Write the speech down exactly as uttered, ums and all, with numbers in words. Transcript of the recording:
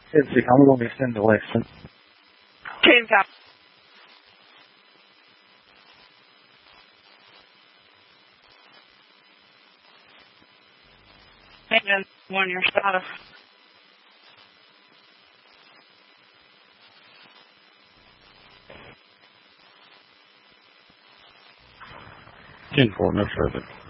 Senti, how long extend the lesson? Ten cap. And one your status. Ten four, no further.